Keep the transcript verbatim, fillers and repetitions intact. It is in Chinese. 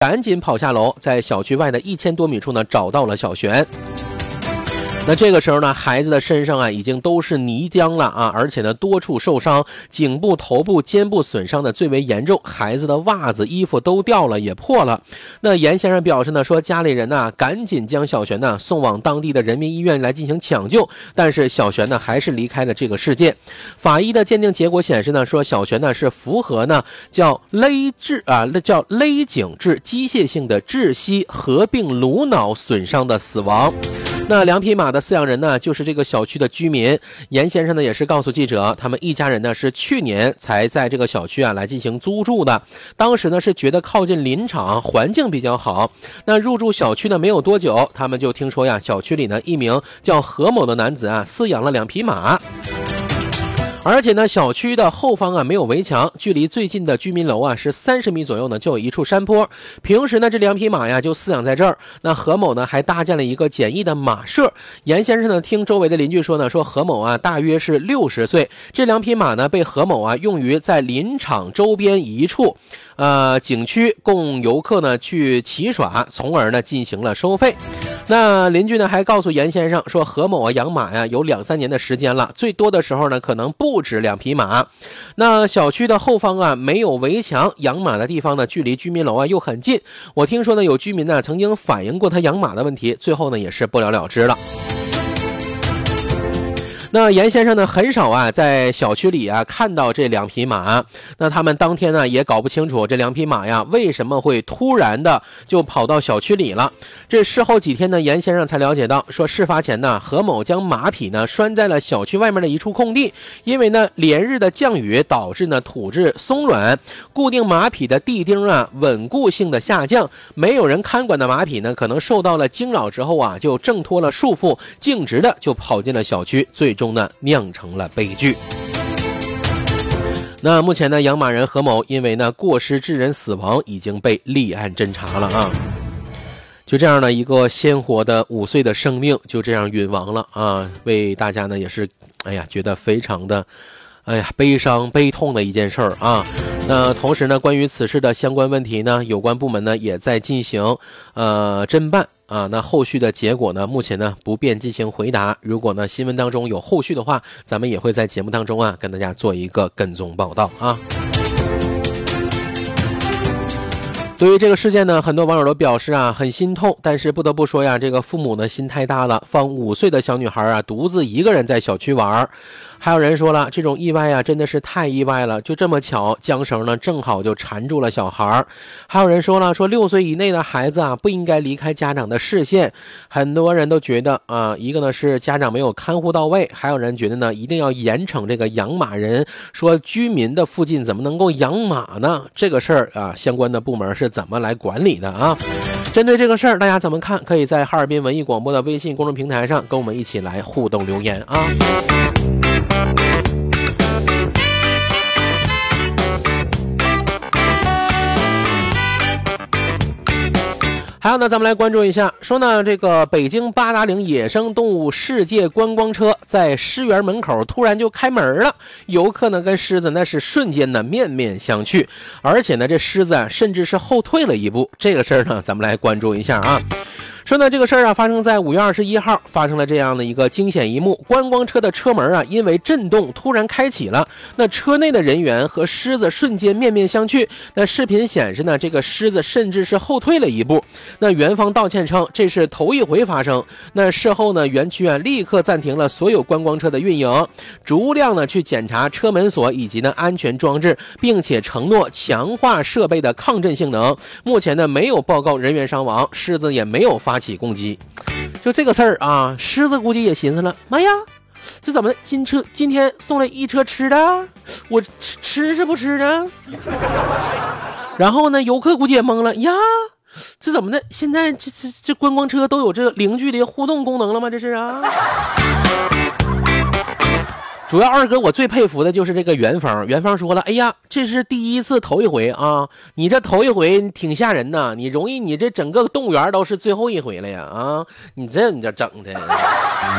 赶紧跑下楼，在小区外的一千多米处呢找到了小璇。那这个时候呢，孩子的身上啊已经都是泥浆了啊，而且呢多处受伤，颈部、头部、肩部损伤的最为严重，孩子的袜子、衣服都掉了，也破了。那严先生表示呢，说家里人呢赶紧将小璇呢送往当地的人民医院来进行抢救，但是小璇呢还是离开了这个世界。法医的鉴定结果显示呢，说小璇呢是符合呢叫勒致啊，叫勒颈致机械性的窒息合并颅脑损伤的死亡。那两匹马的饲养人呢，就是这个小区的居民。严先生呢，也是告诉记者，他们一家人呢是去年才在这个小区啊来进行租住的。当时呢是觉得靠近林场，环境比较好。那入住小区呢没有多久，他们就听说呀，小区里呢一名叫何某的男子啊饲养了两匹马。而且呢，小区的后方啊没有围墙，距离最近的居民楼啊是三十米左右呢，就有一处山坡。平时呢，这两匹马呀就饲养在这儿。那何某呢还搭建了一个简易的马舍。严先生呢听周围的邻居说呢，说何某啊大约是六十岁，这两匹马呢被何某啊用于在林场周边一处呃景区供游客呢去骑耍，从而呢进行了收费。那邻居呢还告诉严先生说，何某啊养马呀有两三年的时间了，最多的时候呢可能不止两匹马。那小区的后方啊没有围墙，养马的地方呢距离居民楼啊又很近。我听说呢有居民呢曾经反映过他养马的问题，最后呢也是不了了之了。那严先生呢很少啊在小区里啊看到这两匹马，那他们当天呢也搞不清楚这两匹马呀为什么会突然的就跑到小区里了。这事后几天呢，严先生才了解到，说事发前呢何某将马匹呢拴在了小区外面的一处空地，因为呢连日的降雨导致呢土质松软，固定马匹的地钉啊稳固性的下降，没有人看管的马匹呢可能受到了惊扰之后啊就挣脱了束缚，径直的就跑进了小区，最终呢酿成了悲剧。那目前呢养马人何某因为呢过失致人死亡已经被立案侦查了啊。就这样的一个鲜活的五岁的生命就这样陨亡了啊，为大家呢也是哎呀觉得非常的哎呀悲伤悲痛的一件事儿啊。那同时呢关于此事的相关问题呢，有关部门呢也在进行呃侦办啊。那后续的结果呢目前呢不便进行回答，如果呢新闻当中有后续的话，咱们也会在节目当中啊跟大家做一个跟踪报道啊。对于这个事件呢，很多网友都表示啊很心痛，但是不得不说呀，这个父母呢心太大了，放五岁的小女孩啊独自一个人在小区玩。还有人说了，这种意外啊真的是太意外了，就这么巧，缰绳呢正好就缠住了小孩。还有人说了，说六岁以内的孩子啊不应该离开家长的视线。很多人都觉得啊，一个呢是家长没有看护到位，还有人觉得呢一定要严惩这个养马人，说居民的附近怎么能够养马呢？这个事儿啊，相关的部门是怎么来管理的啊？针对这个事儿，大家怎么看？可以在哈尔滨文艺广播的微信公众平台上跟我们一起来互动留言啊。还有呢，咱们来关注一下，说呢，这个北京八达岭野生动物世界观光车在狮园门口突然就开门了，游客呢跟狮子那是瞬间的面面相觑，而且呢，这狮子啊甚至是后退了一步。这个事儿呢，咱们来关注一下啊。说呢，这个事儿啊发生在五月二十一号，发生了这样的一个惊险一幕：观光车的车门啊因为震动突然开启了，那车内的人员和狮子瞬间面面相觑。那视频显示呢，这个狮子甚至是后退了一步。那园方道歉称这是头一回发生。那事后呢，园区啊立刻暂停了所有观光车的运营，逐辆呢去检查车门锁以及呢安全装置，并且承诺强化设备的抗震性能。目前呢没有报告人员伤亡，狮子也没有发起攻击。就这个事儿啊，狮子估计也寻思了，妈呀，这怎么的？今车今天送了一车吃的，我吃吃是不吃呢？然后呢，游客估计也懵了呀，这怎么的？现在这这这观光车都有这零距离互动功能了吗？这是啊。主要二哥我最佩服的就是这个园方，园方说了，哎呀，这是第一次头一回啊，你这头一回挺吓人呐，你容易你这整个动物园都是最后一回了呀啊，你这你这整的。